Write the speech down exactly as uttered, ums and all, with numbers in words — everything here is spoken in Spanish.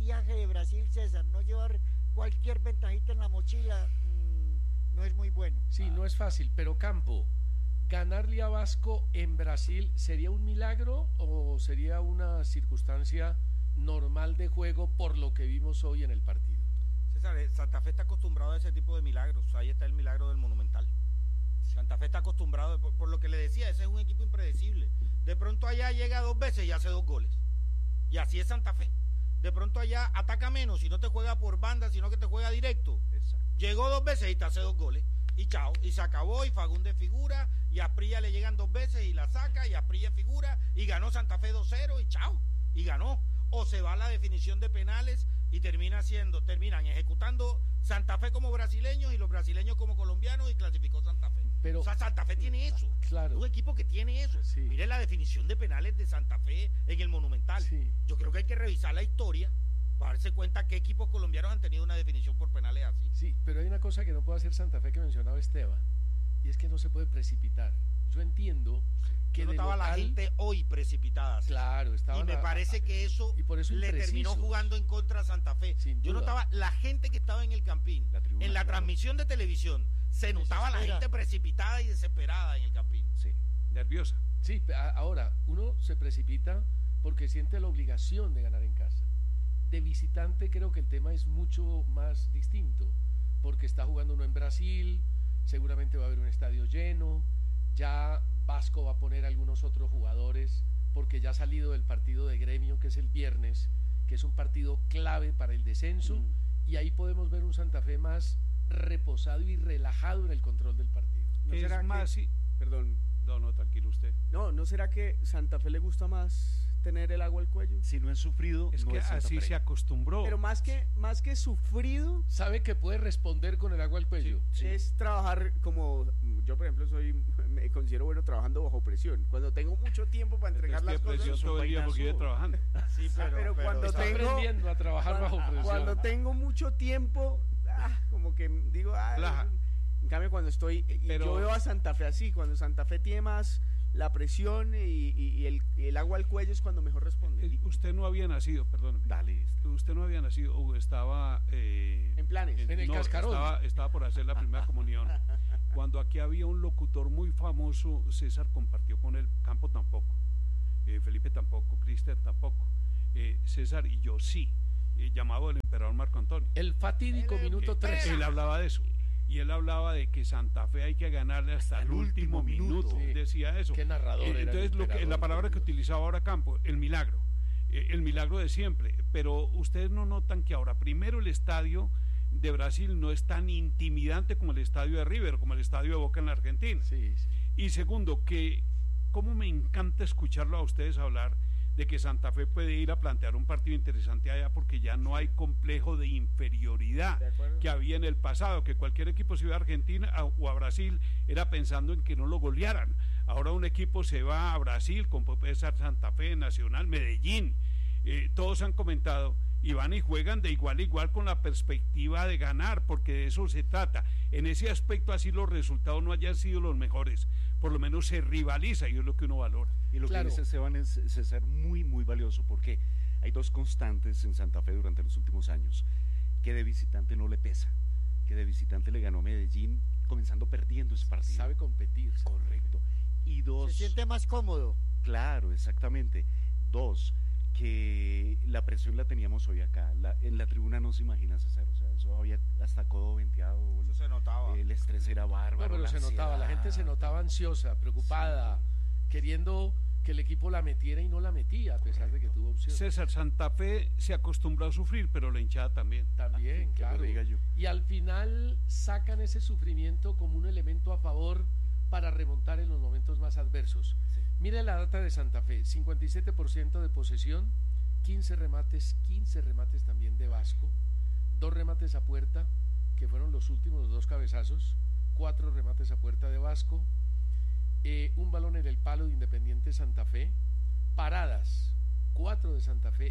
viaje de Brasil, César, no llevar cualquier ventajita en la mochila, mmm, no es muy bueno. Sí, no es fácil, pero Campo, ¿ganarle a Vasco en Brasil sería un milagro o sería una circunstancia normal de juego por lo que vimos hoy en el partido? César, Santa Fe está acostumbrado a ese tipo de milagros. Ahí está el milagro del Monumental. Santa Fe está acostumbrado, por, por lo que le decía, ese es un equipo impredecible. De pronto allá llega dos veces y hace dos goles. Y así es Santa Fe. De pronto allá ataca menos y no te juega por banda, sino que te juega directo. Exacto. Llegó dos veces y te hace dos goles. Y chao, y se acabó, y Fagundes figura, y a Asprilla le llegan dos veces y la saca, y Asprilla figura, y ganó Santa Fe dos cero, y chao, y ganó. O se va a la definición de penales y termina siendo, terminan ejecutando Santa Fe como brasileños y los brasileños como colombianos y clasificó Santa Fe. Pero, o sea, Santa Fe tiene eso. Claro. Un equipo que tiene eso. Sí. Mire la definición de penales de Santa Fe en el Monumental. Sí. Yo creo que hay que revisar la historia para darse cuenta qué equipos colombianos han tenido una definición por penales así. Sí, pero hay una cosa que no puede hacer Santa Fe que mencionaba Esteban, y es que no se puede precipitar. Yo entiendo que Yo notaba local, la gente hoy precipitada. ¿Sí? Claro, estaba. Y me parece que eso, y por eso le terminó jugando en contra a Santa Fe. Yo notaba la gente que estaba en el Campín, la tribuna, en la claro. transmisión de televisión, se notaba la gente precipitada y desesperada en el Campín. Sí, nerviosa. Sí, ahora, uno se precipita porque siente la obligación de ganar en casa. De visitante creo que el tema es mucho más distinto, porque está jugando uno en Brasil, seguramente va a haber un estadio lleno, ya Vasco va a poner algunos otros jugadores, porque ya ha salido del partido de Gremio, que es el viernes, que es un partido clave para el descenso, mm. y ahí podemos ver un Santa Fe más reposado y relajado en el control del partido. ¿No será más? Que... Perdón. No, no, tranquilo usted. No, ¿no será que Santa Fe le gusta más tener el agua al cuello? Si no es sufrido, es no que es así se acostumbró. Pero más que más que sufrido, sabe que puede responder con el agua al cuello. Sí, sí. Es trabajar como yo, por ejemplo, soy me considero bueno trabajando bajo presión. Cuando tengo mucho tiempo para entregar es que las cosas, todo el día porque yo trabajando. Sí, pero, pero, pero cuando está tengo aprendiendo a trabajar cuando, bajo presión. Cuando tengo mucho tiempo, ah, como que digo, ah, en cambio cuando estoy y pero, yo veo a Santa Fe así, cuando Santa Fe tiene más la presión y, y, y, el, y el agua al cuello es cuando mejor responde. Usted no había nacido, perdóneme. Dale. Usted no había nacido, o estaba... Eh, en planes. En, en el no, cascarón. Estaba, estaba por hacer la primera comunión. Cuando aquí había un locutor muy famoso, César compartió con él, Campo tampoco, eh, Felipe tampoco, Cristian tampoco, eh, César y yo sí, eh, llamado el emperador Marco Antonio. El fatídico él, minuto tres. Él hablaba de eso. Y él hablaba de que Santa Fe hay que ganarle hasta el último, último minuto, minuto. Sí. Decía eso. Qué narrador eh, era entonces lo que, la palabra que utilizaba ahora Campo, el milagro, eh, el milagro de siempre. Pero ustedes no notan que ahora primero el estadio de Brasil no es tan intimidante como el estadio de River, como el estadio de Boca en la Argentina. Sí, sí. Y segundo, que cómo me encanta escucharlo a ustedes hablar de que Santa Fe puede ir a plantear un partido interesante allá porque ya no hay complejo de inferioridad de que había en el pasado, que cualquier equipo se iba a Argentina o a Brasil era pensando en que no lo golearan. Ahora un equipo se va a Brasil con puede ser Santa Fe, Nacional, Medellín, eh, todos han comentado y van y juegan de igual a igual con la perspectiva de ganar, porque de eso se trata. En ese aspecto, así los resultados no hayan sido los mejores, por lo menos se rivaliza y es lo que uno valora. Y lo claro. que dice Esteban es, es ser muy, muy valioso, porque hay dos constantes en Santa Fe durante los últimos años, que de visitante no le pesa, que de visitante le ganó Medellín comenzando perdiendo ese partido. Sabe competir. Correcto. Y dos... Se siente más cómodo. Claro, exactamente. Dos, que la presión la teníamos hoy acá, la, en la tribuna no se imagina, César, o sea, eso había hasta codo venteado, eso se notaba, el estrés era bárbaro, no, pero se ansiedad. notaba, la gente se notaba ansiosa, preocupada, sí. queriendo que el equipo la metiera y no la metía, a pesar Correcto. de que tuvo opciones. César, Santa Fe se acostumbró a sufrir, pero la hinchada también. También, ah, claro, diga yo. Y al final sacan ese sufrimiento como un elemento a favor para remontar en los momentos más adversos. Sí. Mire la data de Santa Fe, cincuenta y siete por ciento de posesión, quince remates, quince remates también de Vasco, dos remates a puerta, que fueron los últimos dos cabezazos, cuatro remates a puerta de Vasco, eh, un balón en el palo de Independiente Santa Fe, paradas, cuatro de Santa Fe